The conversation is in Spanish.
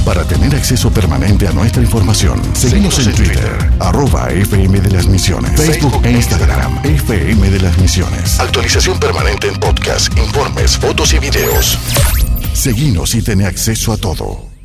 Para tener acceso permanente a nuestra información, seguimos en Twitter, @FM de las Misiones, Facebook e Instagram, FM de las Misiones. Actualización permanente en podcast, informes, fotos y videos. Seguinos y ten acceso a todo.